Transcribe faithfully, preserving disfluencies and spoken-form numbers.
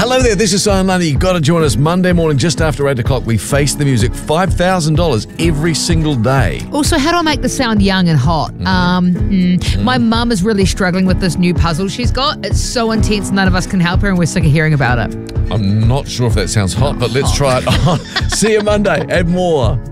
Hello there, this is Simon Lundy. You've got to join us Monday morning just after eight o'clock. We face the music, five thousand dollars every single day. Also, how do I make this sound young and hot? Mm. Um, mm. Mm. My mum is really struggling with this new puzzle she's got. It's so intense, none of us can help her, and we're sick of hearing about it. I'm not sure if that sounds hot, but let's try it on. See you Monday and more.